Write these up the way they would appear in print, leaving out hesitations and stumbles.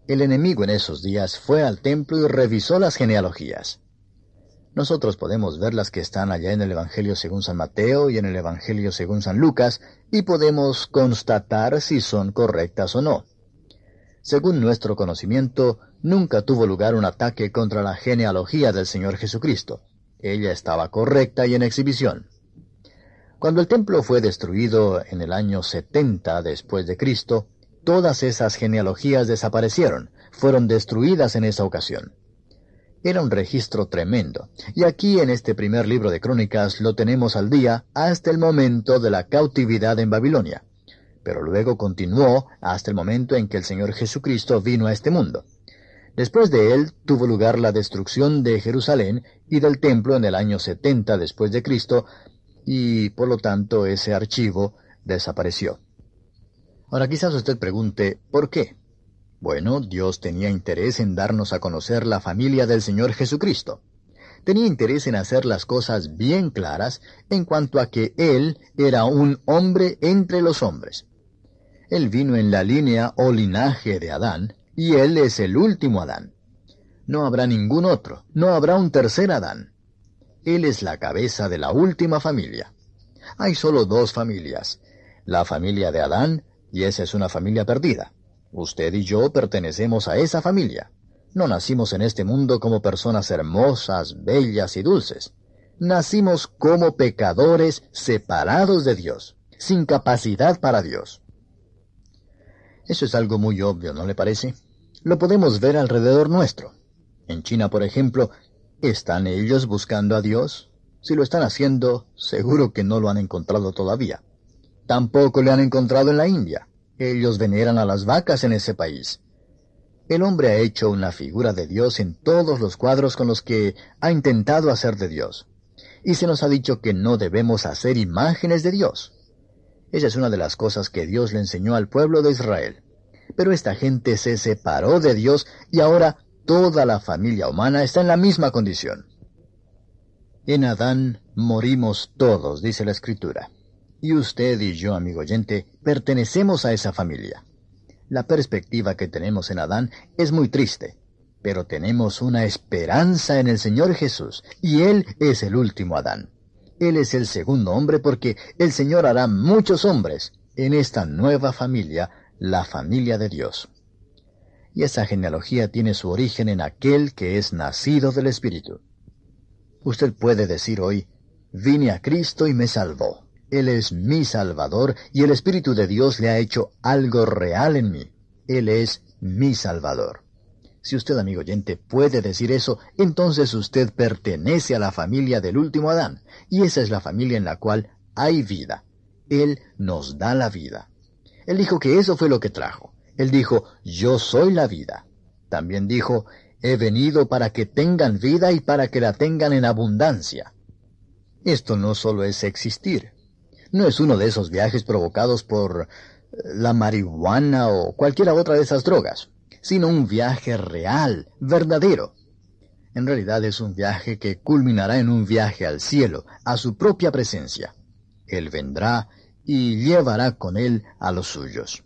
El enemigo en esos días fue al templo y revisó las genealogías. Nosotros podemos ver las que están allá en el Evangelio según San Mateo y en el Evangelio según San Lucas, y podemos constatar si son correctas o no. Según nuestro conocimiento, nunca tuvo lugar un ataque contra la genealogía del Señor Jesucristo. Ella estaba correcta y en exhibición. Cuando el templo fue destruido en el año 70 después de Cristo, todas esas genealogías desaparecieron, fueron destruidas en esa ocasión. Era un registro tremendo, y aquí en este primer libro de Crónicas lo tenemos al día hasta el momento de la cautividad en Babilonia. Pero luego continuó hasta el momento en que el Señor Jesucristo vino a este mundo. Después de él tuvo lugar la destrucción de Jerusalén y del templo en el año 70 después de Cristo, y por lo tanto ese archivo desapareció. Ahora quizás usted pregunte, ¿por qué? Bueno, Dios tenía interés en darnos a conocer la familia del Señor Jesucristo. Tenía interés en hacer las cosas bien claras en cuanto a que Él era un hombre entre los hombres. Él vino en la línea o linaje de Adán, y Él es el último Adán. No habrá ningún otro, no habrá un tercer Adán. Él es la cabeza de la última familia. Hay solo dos familias, la familia de Adán, y esa es una familia perdida. Usted y yo pertenecemos a esa familia. No nacimos en este mundo como personas hermosas, bellas y dulces. Nacimos como pecadores separados de Dios, sin capacidad para Dios. Eso es algo muy obvio, ¿no le parece? Lo podemos ver alrededor nuestro. En China, por ejemplo, ¿están ellos buscando a Dios? Si lo están haciendo, seguro que no lo han encontrado todavía. Tampoco le han encontrado en la India. Ellos veneran a las vacas en ese país. El hombre ha hecho una figura de Dios en todos los cuadros con los que ha intentado hacer de Dios. Y se nos ha dicho que no debemos hacer imágenes de Dios. Esa es una de las cosas que Dios le enseñó al pueblo de Israel. Pero esta gente se separó de Dios y ahora toda la familia humana está en la misma condición. En Adán morimos todos, dice la Escritura. Y usted y yo, amigo oyente, pertenecemos a esa familia. La perspectiva que tenemos en Adán es muy triste, pero tenemos una esperanza en el Señor Jesús, y Él es el último Adán. Él es el segundo hombre porque el Señor hará muchos hombres en esta nueva familia, la familia de Dios. Y esa genealogía tiene su origen en aquel que es nacido del Espíritu. Usted puede decir hoy, vine a Cristo y me salvó. Él es mi Salvador y el Espíritu de Dios le ha hecho algo real en mí. Él es mi Salvador. Si usted, amigo oyente, puede decir eso, entonces usted pertenece a la familia del último Adán, y esa es la familia en la cual hay vida. Él nos da la vida. Él dijo que eso fue lo que trajo. Él dijo, yo soy la vida. También dijo, he venido para que tengan vida y para que la tengan en abundancia. Esto no solo es existir. No es uno de esos viajes provocados por la marihuana o cualquiera otra de esas drogas, sino un viaje real, verdadero. En realidad es un viaje que culminará en un viaje al cielo, a su propia presencia. Él vendrá y llevará con él a los suyos.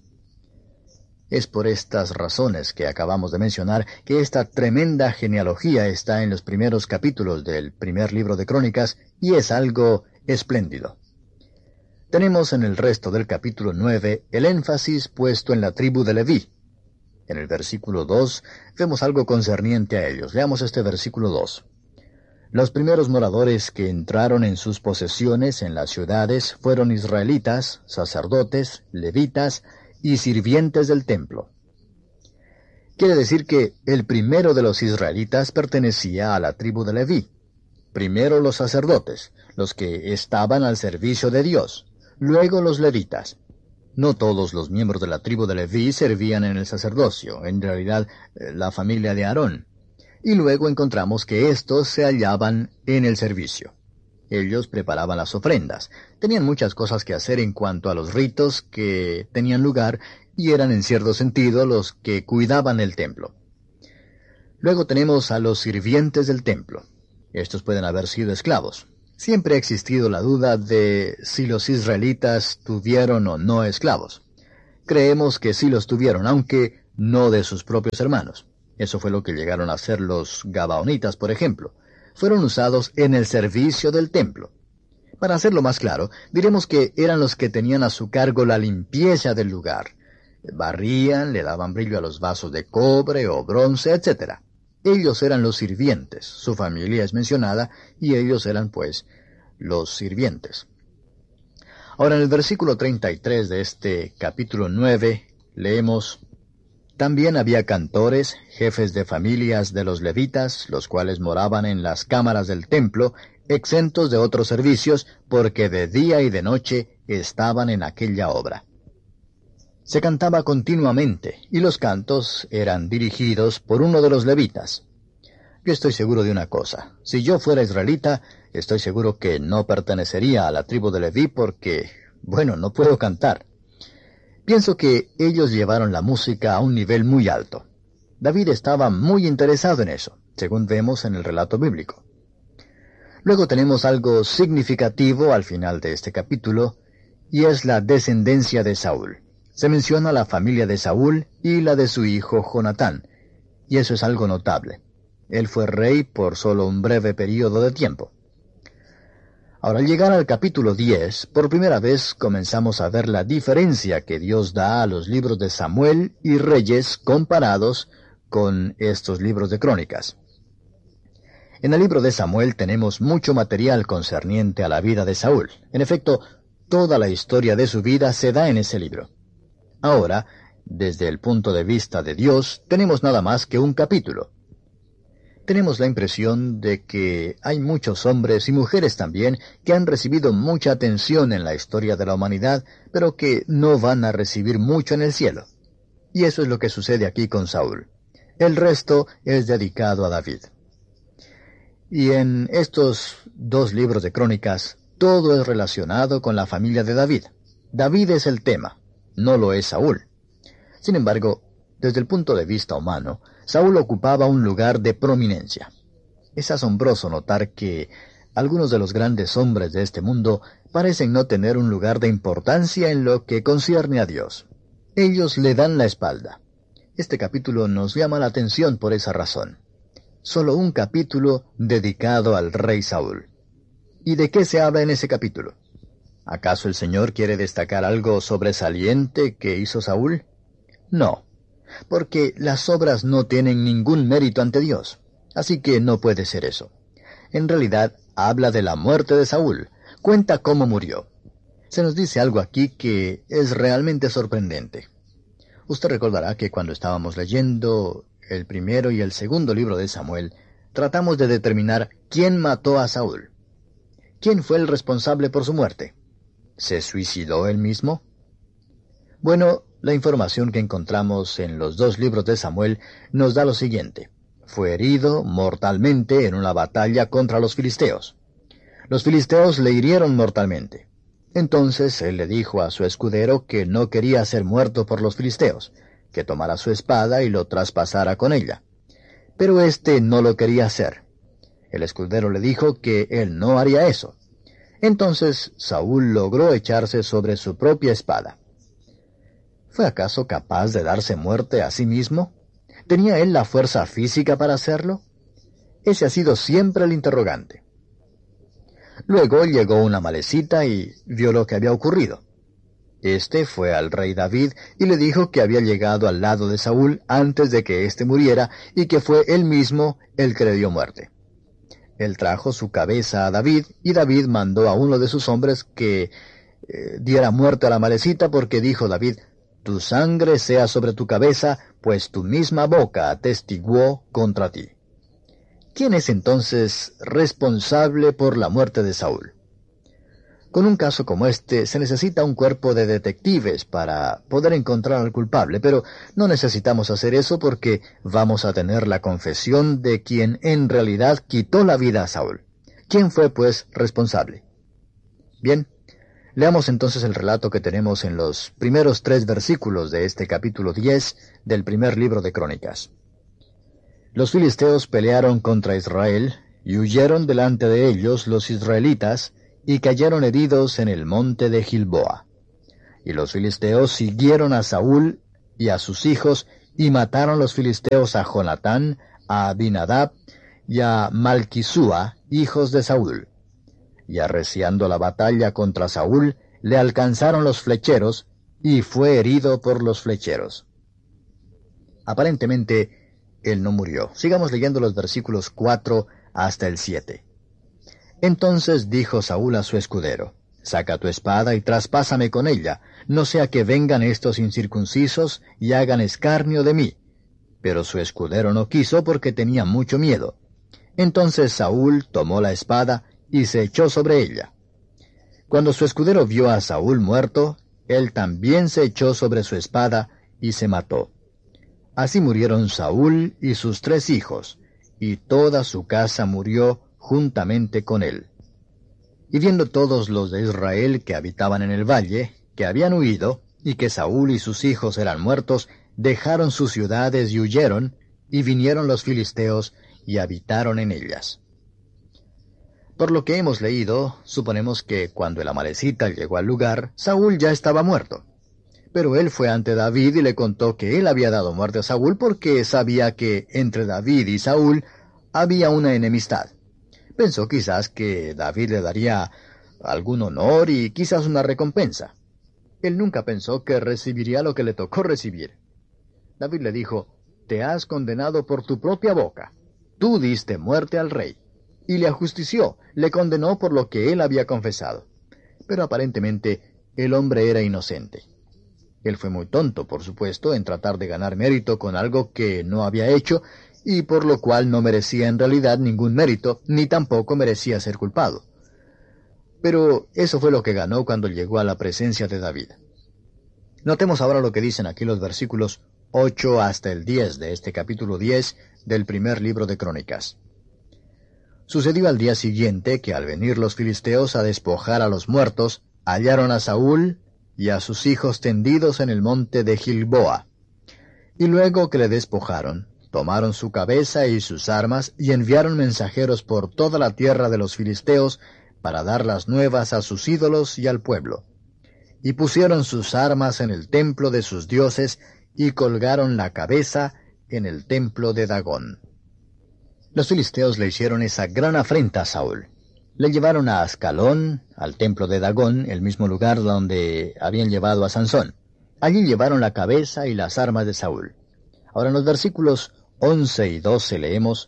Es por estas razones que acabamos de mencionar que esta tremenda genealogía está en los primeros capítulos del primer libro de Crónicas y es algo espléndido. Tenemos en el resto del capítulo 9 el énfasis puesto en la tribu de Leví. En el versículo 2 vemos algo concerniente a ellos. Leamos este versículo 2. Los primeros moradores que entraron en sus posesiones en las ciudades fueron israelitas, sacerdotes, levitas y sirvientes del templo. Quiere decir que el primero de los israelitas pertenecía a la tribu de Leví. Primero los sacerdotes, los que estaban al servicio de Dios. Luego los levitas. No todos los miembros de la tribu de Leví servían en el sacerdocio, en realidad la familia de Aarón. Y luego encontramos que estos se hallaban en el servicio. Ellos preparaban las ofrendas. Tenían muchas cosas que hacer en cuanto a los ritos que tenían lugar y eran en cierto sentido los que cuidaban el templo. Luego tenemos a los sirvientes del templo. Estos pueden haber sido esclavos. Siempre ha existido la duda de si los israelitas tuvieron o no esclavos. Creemos que sí los tuvieron, aunque no de sus propios hermanos. Eso fue lo que llegaron a hacer los gabaonitas, por ejemplo. Fueron usados en el servicio del templo. Para hacerlo más claro, diremos que eran los que tenían a su cargo la limpieza del lugar. Barrían, le daban brillo a los vasos de cobre o bronce, etc. Ellos eran los sirvientes. Su familia es mencionada y ellos eran, pues, los sirvientes. Ahora, en el versículo 33 de este capítulo 9, leemos: También había cantores, jefes de familias de los levitas, los cuales moraban en las cámaras del templo, exentos de otros servicios, porque de día y de noche estaban en aquella obra. Se cantaba continuamente, y los cantos eran dirigidos por uno de los levitas. Yo estoy seguro de una cosa: si yo fuera israelita, estoy seguro que no pertenecería a la tribu de Leví porque, bueno, no puedo cantar. Pienso que ellos llevaron la música a un nivel muy alto. David estaba muy interesado en eso, según vemos en el relato bíblico. Luego tenemos algo significativo al final de este capítulo, y es la descendencia de Saúl. Se menciona la familia de Saúl y la de su hijo Jonatán, y eso es algo notable. Él fue rey por solo un breve período de tiempo. Ahora, al llegar al capítulo 10, por primera vez comenzamos a ver la diferencia que Dios da a los libros de Samuel y Reyes comparados con estos libros de Crónicas. En el libro de Samuel tenemos mucho material concerniente a la vida de Saúl. En efecto, toda la historia de su vida se da en ese libro. Ahora, desde el punto de vista de Dios, tenemos nada más que un capítulo. Tenemos la impresión de que hay muchos hombres y mujeres también que han recibido mucha atención en la historia de la humanidad, pero que no van a recibir mucho en el cielo. Y eso es lo que sucede aquí con Saúl. El resto es dedicado a David. Y en estos dos libros de Crónicas, todo es relacionado con la familia de David. David es el tema, no lo es Saúl. Sin embargo, desde el punto de vista humano, Saúl ocupaba un lugar de prominencia. Es asombroso notar que algunos de los grandes hombres de este mundo parecen no tener un lugar de importancia en lo que concierne a Dios. Ellos le dan la espalda. Este capítulo nos llama la atención por esa razón. Solo un capítulo dedicado al rey Saúl. ¿Y de qué se habla en ese capítulo? ¿Acaso el Señor quiere destacar algo sobresaliente que hizo Saúl? No, porque las obras no tienen ningún mérito ante Dios, así que no puede ser eso. En realidad, habla de la muerte de Saúl, cuenta cómo murió. Se nos dice algo aquí que es realmente sorprendente. Usted recordará que cuando estábamos leyendo el primero y el segundo libro de Samuel, tratamos de determinar quién mató a Saúl. ¿Quién fue el responsable por su muerte? ¿Se suicidó él mismo? Bueno, la información que encontramos en los dos libros de Samuel nos da lo siguiente. Fue herido mortalmente en una batalla contra los filisteos. Los filisteos le hirieron mortalmente. Entonces él le dijo a su escudero que no quería ser muerto por los filisteos, que tomara su espada y lo traspasara con ella. Pero éste no lo quería hacer. El escudero le dijo que él no haría eso. Entonces Saúl logró echarse sobre su propia espada. ¿Fue acaso capaz de darse muerte a sí mismo? ¿Tenía él la fuerza física para hacerlo? Ese ha sido siempre el interrogante. Luego llegó un amalecita y vio lo que había ocurrido. Este fue al rey David y le dijo que había llegado al lado de Saúl antes de que éste muriera y que fue él mismo el que le dio muerte. Él trajo su cabeza a David y David mandó a uno de sus hombres que diera muerte al amalecita porque dijo David: «Tu sangre sea sobre tu cabeza, pues tu misma boca atestiguó contra ti». ¿Quién es entonces responsable por la muerte de Saúl? Con un caso como este se necesita un cuerpo de detectives para poder encontrar al culpable, pero no necesitamos hacer eso porque vamos a tener la confesión de quien en realidad quitó la vida a Saúl. ¿Quién fue, pues, responsable? Bien, leamos entonces el relato que tenemos en los primeros 3 versículos de este capítulo 10 del primer libro de Crónicas. Los filisteos pelearon contra Israel, y huyeron delante de ellos los israelitas, y cayeron heridos en el monte de Gilboa. Y los filisteos siguieron a Saúl y a sus hijos, y mataron los filisteos a Jonatán, a Abinadab y a Malquisúa, hijos de Saúl. Y arreciando la batalla contra Saúl, le alcanzaron los flecheros, y fue herido por los flecheros. Aparentemente, él no murió. Sigamos leyendo los versículos 4 hasta el 7. Entonces dijo Saúl a su escudero: Saca tu espada y traspásame con ella, no sea que vengan estos incircuncisos y hagan escarnio de mí. Pero su escudero no quiso porque tenía mucho miedo. Entonces Saúl tomó la espada y se echó sobre ella. Cuando su escudero vio a Saúl muerto, él también se echó sobre su espada y se mató. Así murieron Saúl y sus 3 hijos, y toda su casa murió juntamente con él. Y viendo todos los de Israel que habitaban en el valle, que habían huido, y que Saúl y sus hijos eran muertos, dejaron sus ciudades y huyeron, y vinieron los filisteos y habitaron en ellas. Por lo que hemos leído, suponemos que cuando el amalecita llegó al lugar, Saúl ya estaba muerto. Pero él fue ante David y le contó que él había dado muerte a Saúl porque sabía que entre David y Saúl había una enemistad. Pensó quizás que David le daría algún honor y quizás una recompensa. Él nunca pensó que recibiría lo que le tocó recibir. David le dijo: Te has condenado por tu propia boca. Tú diste muerte al rey. Y le ajustició, le condenó por lo que él había confesado. Pero aparentemente el hombre era inocente. Él fue muy tonto, por supuesto, en tratar de ganar mérito con algo que no había hecho, y por lo cual no merecía en realidad ningún mérito, ni tampoco merecía ser culpado. Pero eso fue lo que ganó cuando llegó a la presencia de David. Notemos ahora lo que dicen aquí los versículos 8 hasta el 10 de este capítulo 10 del primer libro de Crónicas. Sucedió al día siguiente que al venir los filisteos a despojar a los muertos, hallaron a Saúl y a sus hijos tendidos en el monte de Gilboa. Y luego que le despojaron, tomaron su cabeza y sus armas y enviaron mensajeros por toda la tierra de los filisteos para dar las nuevas a sus ídolos y al pueblo. Y pusieron sus armas en el templo de sus dioses y colgaron la cabeza en el templo de Dagón. Los filisteos le hicieron esa gran afrenta a Saúl. Le llevaron a Ascalón, al templo de Dagón, el mismo lugar donde habían llevado a Sansón. Allí llevaron la cabeza y las armas de Saúl. Ahora en los versículos 11 y 12 leemos: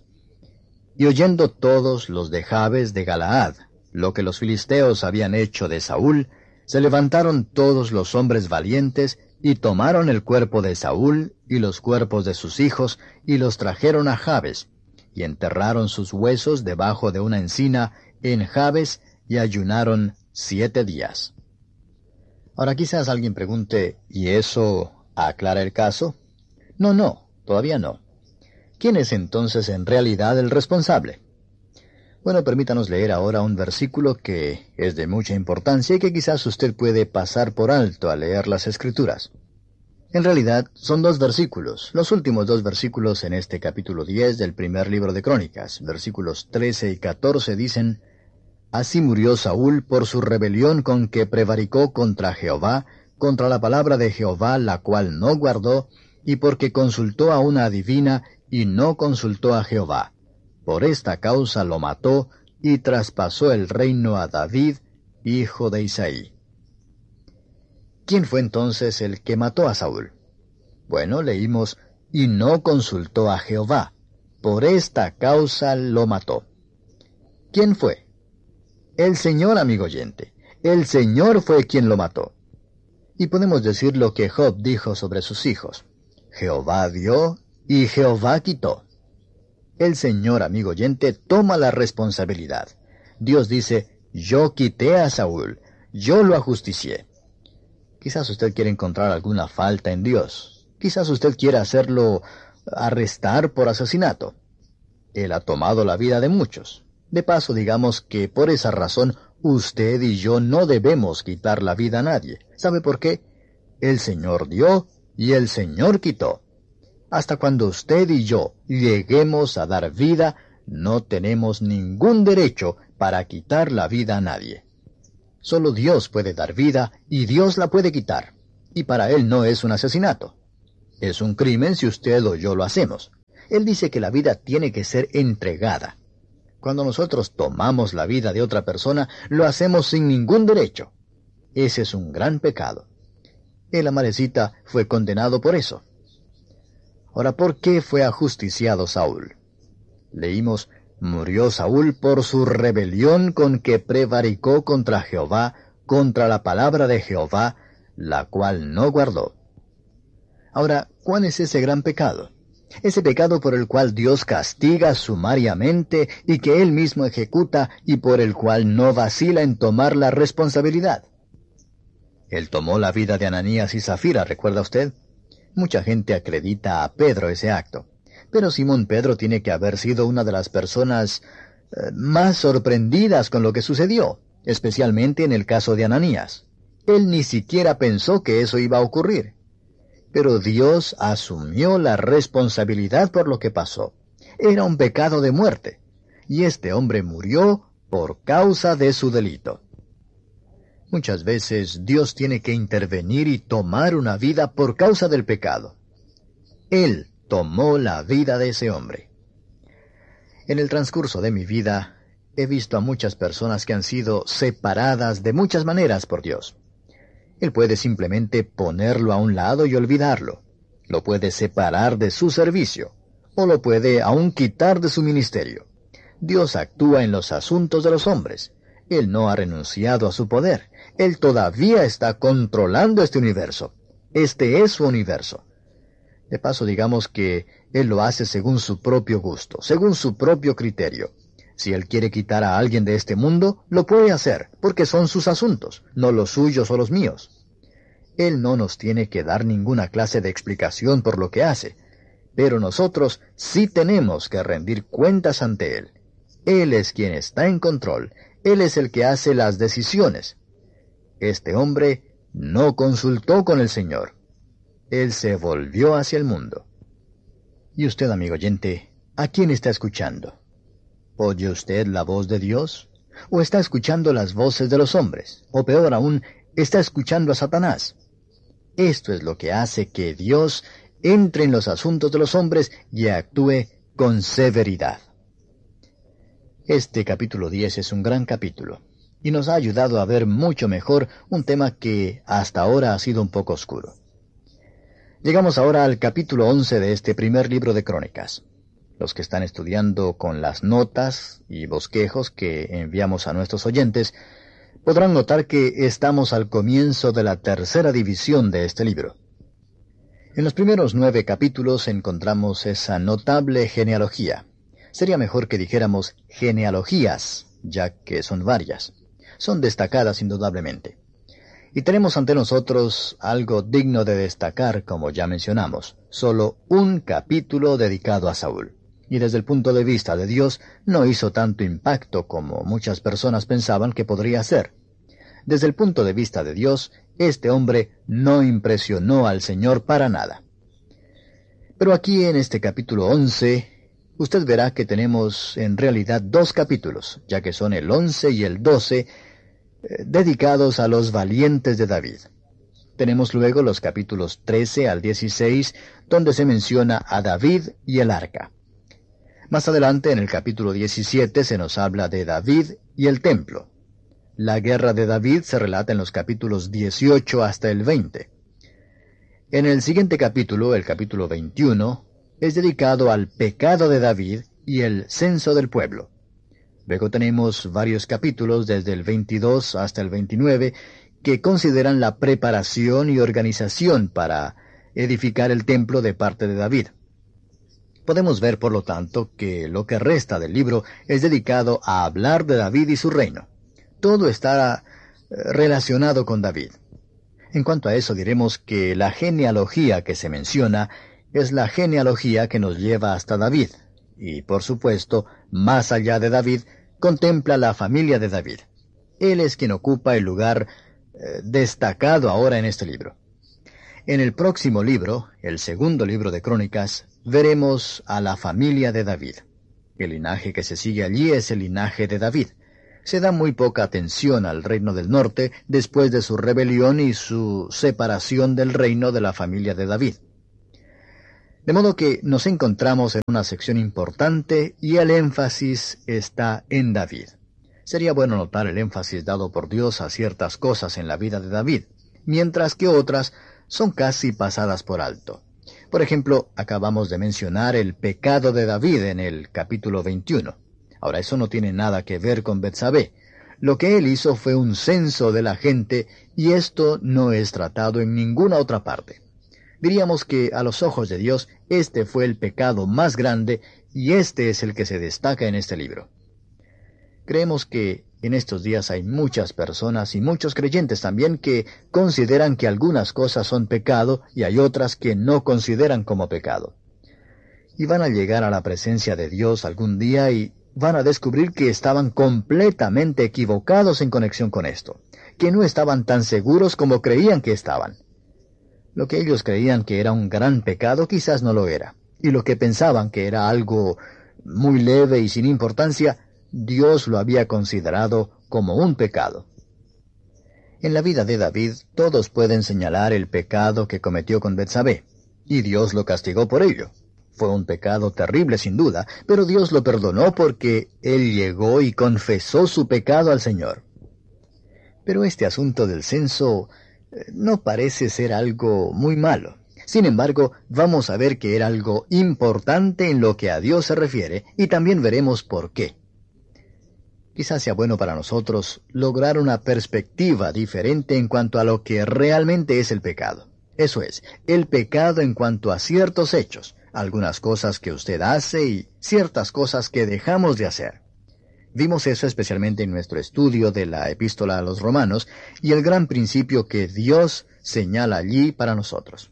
Y oyendo todos los de Jabes de Galaad lo que los filisteos habían hecho de Saúl, se levantaron todos los hombres valientes y tomaron el cuerpo de Saúl y los cuerpos de sus hijos y los trajeron a Jabes, y enterraron sus huesos debajo de una encina en Jabes y ayunaron 7 días. Ahora quizás alguien pregunte: ¿y eso aclara el caso? No, todavía no. ¿Quién es entonces en realidad el responsable? Bueno, permítanos leer ahora un versículo que es de mucha importancia y que quizás usted puede pasar por alto al leer las Escrituras. En realidad, son 2 versículos, los últimos 2 versículos en este capítulo 10 del primer libro de Crónicas. Versículos 13 y 14 dicen: Así murió Saúl por su rebelión con que prevaricó contra Jehová, contra la palabra de Jehová, la cual no guardó, y porque consultó a una adivina y no consultó a Jehová. Por esta causa lo mató y traspasó el reino a David, hijo de Isaí. ¿Quién fue entonces el que mató a Saúl? Bueno, leímos: y no consultó a Jehová. Por esta causa lo mató. ¿Quién fue? El Señor, amigo oyente. El Señor fue quien lo mató. Y podemos decir lo que Job dijo sobre sus hijos: Jehová dio y Jehová quitó. El Señor, amigo oyente, toma la responsabilidad. Dios dice: yo quité a Saúl, yo lo ajusticié. Quizás usted quiera encontrar alguna falta en Dios. Quizás usted quiera hacerlo arrestar por asesinato. Él ha tomado la vida de muchos. De paso, digamos que por esa razón usted y yo no debemos quitar la vida a nadie. ¿Sabe por qué? El Señor dio y el Señor quitó. Hasta cuando usted y yo lleguemos a dar vida, no tenemos ningún derecho para quitar la vida a nadie. Solo Dios puede dar vida y Dios la puede quitar. Y para Él no es un asesinato. Es un crimen si usted o yo lo hacemos. Él dice que la vida tiene que ser entregada. Cuando nosotros tomamos la vida de otra persona, lo hacemos sin ningún derecho. Ese es un gran pecado. El amalecita fue condenado por eso. Ahora, ¿por qué fue ajusticiado Saúl? Leímos, murió Saúl por su rebelión con que prevaricó contra Jehová, contra la palabra de Jehová, la cual no guardó. Ahora, ¿cuál es ese gran pecado? Ese pecado por el cual Dios castiga sumariamente y que Él mismo ejecuta y por el cual no vacila en tomar la responsabilidad. Él tomó la vida de Ananías y Zafira, ¿recuerda usted? Mucha gente acredita a Pedro ese acto, pero Simón Pedro tiene que haber sido una de las personas más sorprendidas con lo que sucedió, especialmente en el caso de Ananías. Él ni siquiera pensó que eso iba a ocurrir. Pero Dios asumió la responsabilidad por lo que pasó. Era un pecado de muerte, y este hombre murió por causa de su delito. Muchas veces Dios tiene que intervenir y tomar una vida por causa del pecado. Él tomó la vida de ese hombre. En el transcurso de mi vida, he visto a muchas personas que han sido separadas de muchas maneras por Dios. Él puede simplemente ponerlo a un lado y olvidarlo. Lo puede separar de su servicio, o lo puede aún quitar de su ministerio. Dios actúa en los asuntos de los hombres. Él no ha renunciado a su poder. Él todavía está controlando este universo. Este es su universo. De paso, digamos que Él lo hace según su propio gusto, según su propio criterio. Si Él quiere quitar a alguien de este mundo, lo puede hacer, porque son sus asuntos, no los suyos o los míos. Él no nos tiene que dar ninguna clase de explicación por lo que hace, pero nosotros sí tenemos que rendir cuentas ante Él. Él es quien está en control, Él es el que hace las decisiones. Este hombre no consultó con el Señor. Él se volvió hacia el mundo. Y usted, amigo oyente, ¿a quién está escuchando? ¿Oye usted la voz de Dios? ¿O está escuchando las voces de los hombres? O peor aún, ¿está escuchando a Satanás? Esto es lo que hace que Dios entre en los asuntos de los hombres y actúe con severidad. Este capítulo 10 es un gran capítulo, y nos ha ayudado a ver mucho mejor un tema que hasta ahora ha sido un poco oscuro. Llegamos ahora al capítulo 11 de este primer libro de Crónicas. Los que están estudiando con las notas y bosquejos que enviamos a nuestros oyentes, podrán notar que estamos al comienzo de la tercera división de este libro. En los primeros 9 capítulos encontramos esa notable genealogía. Sería mejor que dijéramos genealogías, ya que son varias. Son destacadas indudablemente. Y tenemos ante nosotros algo digno de destacar, como ya mencionamos, solo un capítulo dedicado a Saúl. Y desde el punto de vista de Dios, no hizo tanto impacto como muchas personas pensaban que podría ser. Desde el punto de vista de Dios, este hombre no impresionó al Señor para nada. Pero aquí en este capítulo 11, usted verá que tenemos en realidad 2 capítulos, ya que son el 11 y el 12, dedicados a los valientes de David. Tenemos luego los capítulos 13 al 16, donde se menciona a David y el arca. Más adelante, en el capítulo 17, se nos habla de David y el templo. La guerra de David se relata en los capítulos 18 hasta el 20. En el siguiente capítulo, el capítulo 21, es dedicado al pecado de David y el censo del pueblo. Luego tenemos varios capítulos desde el 22 hasta el 29 que consideran la preparación y organización para edificar el templo de parte de David. Podemos ver, por lo tanto, que lo que resta del libro es dedicado a hablar de David y su reino. Todo está relacionado con David. En cuanto a eso, diremos que la genealogía que se menciona es la genealogía que nos lleva hasta David. Y, por supuesto, más allá de David, contempla la familia de David. Él es quien ocupa el lugar destacado ahora en este libro. En el próximo libro, el segundo libro de Crónicas, veremos a la familia de David. El linaje que se sigue allí es el linaje de David. Se da muy poca atención al reino del norte después de su rebelión y su separación del reino de la familia de David. De modo que nos encontramos en una sección importante y el énfasis está en David. Sería bueno notar el énfasis dado por Dios a ciertas cosas en la vida de David, mientras que otras son casi pasadas por alto. Por ejemplo, acabamos de mencionar el pecado de David en el capítulo 21. Ahora, eso no tiene nada que ver con Betsabé. Lo que él hizo fue un censo de la gente y esto no es tratado en ninguna otra parte. Diríamos que a los ojos de Dios este fue el pecado más grande y este es el que se destaca en este libro. Creemos que en estos días hay muchas personas y muchos creyentes también que consideran que algunas cosas son pecado y hay otras que no consideran como pecado. Y van a llegar a la presencia de Dios algún día y van a descubrir que estaban completamente equivocados en conexión con esto, que no estaban tan seguros como creían que estaban. Lo que ellos creían que era un gran pecado quizás no lo era, y lo que pensaban que era algo muy leve y sin importancia, Dios lo había considerado como un pecado. En la vida de David, todos pueden señalar el pecado que cometió con Betsabé, y Dios lo castigó por ello. Fue un pecado terrible sin duda, pero Dios lo perdonó porque él llegó y confesó su pecado al Señor. Pero este asunto del censo no parece ser algo muy malo. Sin embargo, vamos a ver que era algo importante en lo que a Dios se refiere, y también veremos por qué. Quizás sea bueno para nosotros lograr una perspectiva diferente en cuanto a lo que realmente es el pecado. Eso es, el pecado en cuanto a ciertos hechos, algunas cosas que usted hace y ciertas cosas que dejamos de hacer. Vimos eso especialmente en nuestro estudio de la Epístola a los Romanos y el gran principio que Dios señala allí para nosotros.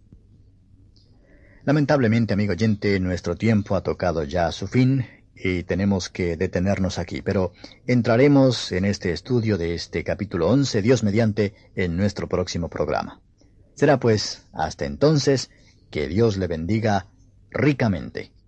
Lamentablemente, amigo oyente, nuestro tiempo ha tocado ya a su fin y tenemos que detenernos aquí, pero entraremos en este estudio de este capítulo 11, Dios mediante, en nuestro próximo programa. Será pues, hasta entonces, que Dios le bendiga ricamente.